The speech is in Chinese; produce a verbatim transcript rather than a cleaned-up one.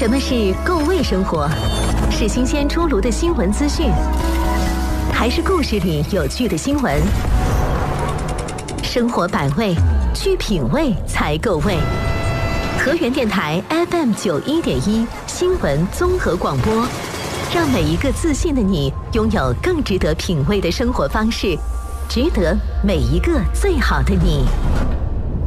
什么是够味生活？是新鲜出炉的新闻资讯，还是故事里有趣的新闻？生活百味，去品味才够味。河源电台 F M 九一点一新闻综合广播，让每一个自信的你拥有更值得品味的生活方式，值得每一个最好的你。